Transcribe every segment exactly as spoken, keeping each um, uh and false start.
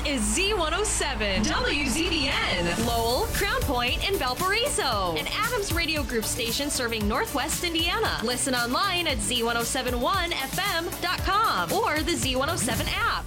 is Z one oh seven, W Z B N, Lowell, Crown Point, and Valparaiso. An Adams Radio Group station serving Northwest Indiana. Listen online at Z one oh seven one F M dot com or the Z one oh seven app.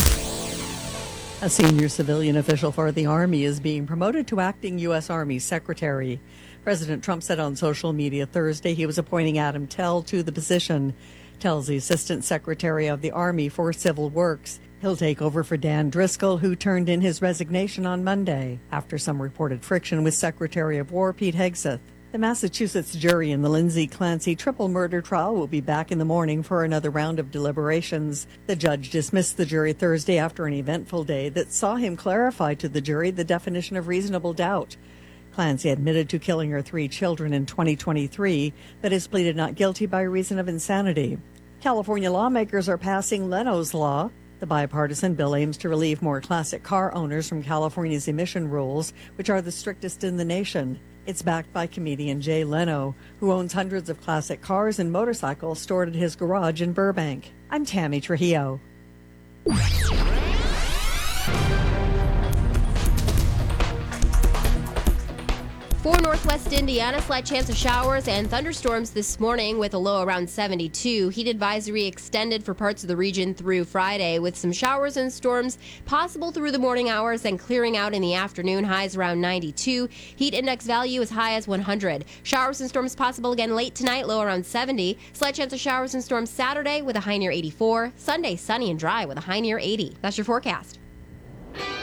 A senior civilian official for the Army is being promoted to acting U S. Army Secretary. President Trump said on social media Thursday he was appointing Adam Tell to the position. Tell's the Assistant Secretary of the Army for Civil Works. He'll take over for Dan Driscoll, who turned in his resignation on Monday after some reported friction with Secretary of War Pete Hegseth. The Massachusetts jury in the Lindsay Clancy triple murder trial will be back in the morning for another round of deliberations. The judge dismissed the jury Thursday after an eventful day that saw him clarify to the jury the definition of reasonable doubt. Clancy admitted to killing her three children in twenty twenty-three, but has pleaded not guilty by reason of insanity. California lawmakers are passing Leno's Law. The bipartisan bill aims to relieve more classic car owners from California's emission rules, which are the strictest in the nation. It's backed by comedian Jay Leno, who owns hundreds of classic cars and motorcycles stored at his garage in Burbank. I'm Tammy Trujillo. For Northwest Indiana, slight chance of showers and thunderstorms this morning with a low around seventy-two. Heat advisory extended for parts of the region through Friday with some showers and storms possible through the morning hours and clearing out in the afternoon. Highs around ninety-two. Heat index value as high as one hundred. Showers and storms possible again late tonight, low around seventy. Slight chance of showers and storms Saturday with a high near eighty-four. Sunday sunny and dry with a high near eighty. That's your forecast.